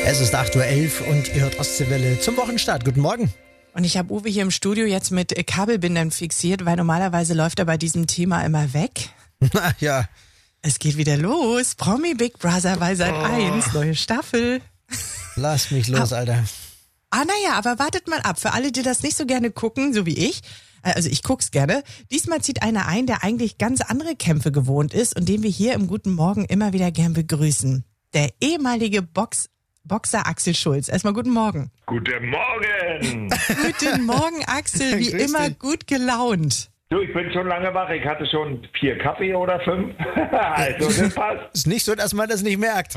Es ist 8.11 Uhr und ihr hört Ostseewelle zum Wochenstart. Guten Morgen. Und ich habe Uwe hier im Studio jetzt mit Kabelbindern fixiert, weil normalerweise läuft er bei diesem Thema immer weg. Na ja. Es geht wieder los. Promi Big Brother bei Sat.1, neue Staffel. Lass mich los, Alter. Naja, aber wartet mal ab. Für alle, die das nicht so gerne gucken, so wie ich, also ich guck's gerne, diesmal zieht einer ein, der eigentlich ganz andere Kämpfe gewohnt ist und den wir hier im Guten Morgen immer wieder gern begrüßen. Der ehemalige Boxer Axel Schulz. Erstmal guten Morgen. Guten Morgen! Guten Morgen, Axel, wie Grüß immer dich. gut gelaunt. Du, ich bin schon lange wach. Ich hatte schon 4 Kaffee oder 5. Also, das passt. Ist nicht so, dass man das nicht merkt.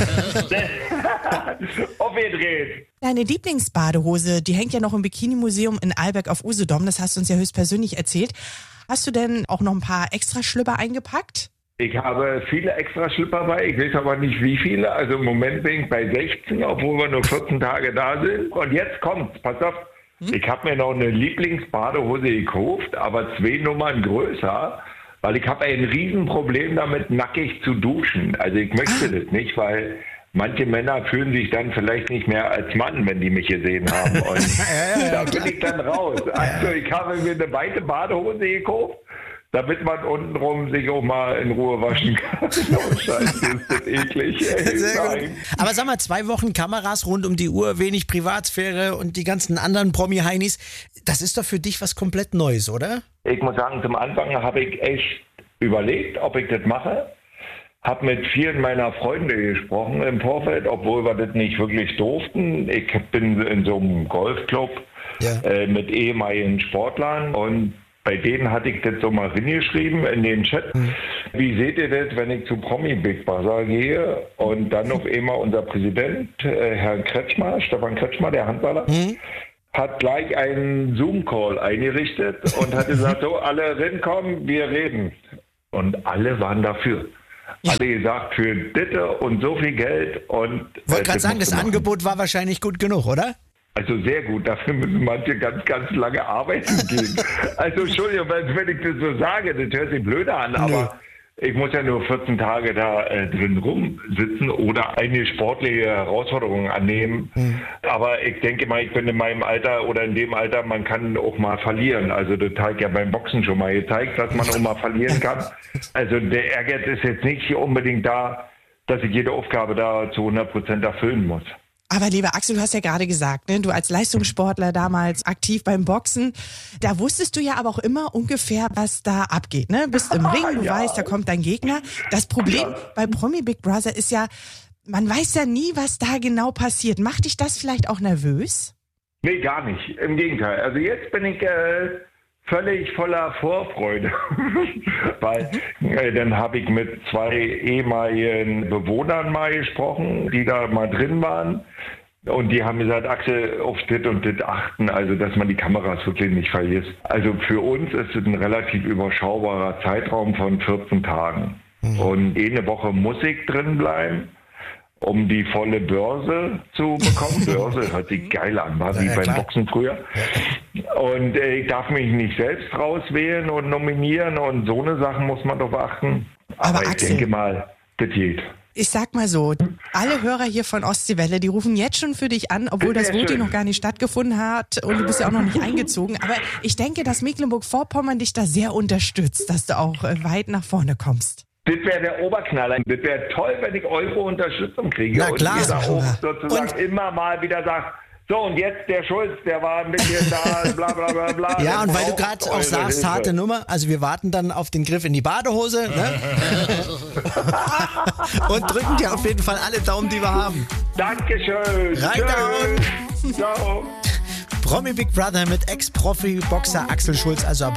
Aufgedreht. Deine Lieblingsbadehose, die hängt ja noch im Bikini-Museum in Alberg auf Usedom. Das hast du uns ja höchstpersönlich erzählt. Hast du denn auch noch ein paar Extraschlüpper eingepackt? Ich habe viele extra Schlipper bei. Ich weiß aber nicht, wie viele. Also im Moment bin ich bei 16, obwohl wir nur 14 Tage da sind. Und jetzt kommt's. Pass auf. Ich habe mir noch eine Lieblingsbadehose gekauft, aber 2 Nummern größer, weil ich habe ein Riesenproblem damit, nackig zu duschen. Also ich möchte das nicht, weil manche Männer fühlen sich dann vielleicht nicht mehr als Mann, wenn die mich gesehen haben. Und da bin ich dann raus. Also ich habe mir eine weite Badehose gekauft, damit man untenrum sich auch mal in Ruhe waschen kann. Oh, Scheiße, ist das eklig. Ey. Sehr gut. Nein. Aber sag mal, 2 Wochen Kameras rund um die Uhr, wenig Privatsphäre und die ganzen anderen Promi-Heinis. Das ist doch für dich was komplett Neues, oder? Ich muss sagen, zum Anfang habe ich echt überlegt, ob ich das mache. Habe mit vielen meiner Freunde gesprochen im Vorfeld, obwohl wir das nicht wirklich durften. Ich bin in so einem Golfclub mit ehemaligen Sportlern und bei denen hatte ich das so mal hingeschrieben in den Chat. Wie seht ihr das, wenn ich zu Promi Big Brother gehe und dann noch einmal unser Präsident, Herr Kretschmer, Stefan Kretschmer, der Handballer, hat gleich einen Zoom-Call eingerichtet und hat gesagt, so, alle reinkommen, wir reden. Und alle waren dafür. Alle gesagt, für Ditte und so viel Geld. Und Wollte gerade sagen, das Angebot war wahrscheinlich gut genug, oder? Also sehr gut, dafür müssen manche ganz, ganz lange arbeiten gehen. Also Entschuldigung, wenn ich das so sage, das hört sich blöder an, aber ich muss ja nur 14 Tage da drin rumsitzen oder eine sportliche Herausforderung annehmen. Aber ich denke mal, ich bin in meinem Alter oder in dem Alter, man kann auch mal verlieren. Also das hat ja beim Boxen schon mal gezeigt, dass man auch mal verlieren kann. Also der Ehrgeiz ist jetzt nicht unbedingt da, dass ich jede Aufgabe da zu 100% erfüllen muss. Aber lieber Axel, du hast ja gerade gesagt, ne, du als Leistungssportler damals aktiv beim Boxen, da wusstest du ja aber auch immer ungefähr, was da abgeht. Ne? Bist im Ring, du weißt, da kommt dein Gegner. Das Problem bei Promi Big Brother ist ja, man weiß ja nie, was da genau passiert. Macht dich das vielleicht auch nervös? Nee, gar nicht. Im Gegenteil. Also jetzt bin ich völlig voller Vorfreude. Weil dann habe ich mit 2 ehemaligen Bewohnern mal gesprochen, die da mal drin waren. Und die haben gesagt, Axel, auf das und das achten, also dass man die Kameras wirklich nicht vergisst. Also für uns ist es ein relativ überschaubarer Zeitraum von 14 Tagen. Und eine Woche muss ich drin bleiben, um die volle Börse zu bekommen. Börse hört sich geil an, war wie beim klar. Boxen früher. Und ich darf mich nicht selbst rauswählen und nominieren und so eine Sachen muss man doch beachten. Aber ich Axel, denke mal, das geht. ich sag mal so, alle Hörer hier von Ostseewelle, die rufen jetzt schon für dich an, obwohl das Sehr Voting schön. noch gar nicht stattgefunden hat und du bist ja auch noch nicht eingezogen. Aber ich denke, dass Mecklenburg-Vorpommern dich da sehr unterstützt, dass du auch weit nach vorne kommst. Das wäre der Oberknaller. Das wäre toll, wenn ich eure Unterstützung kriege. Na klar. Und ihr da auch Und- sozusagen immer mal wieder sagt, so und jetzt der Schulz, der war ein bisschen da, bla bla bla bla. Ja, und weil du Braucht gerade auch eure sagst, Hilfe. harte Nummer, also wir warten dann auf den Griff in die Badehose, ne? Und drücken dir auf jeden Fall alle Daumen, die wir haben. Dankeschön. Reingehauen. Tschüss. Ciao. Promi Big Brother mit Ex-Profi-Boxer Axel Schulz, also ab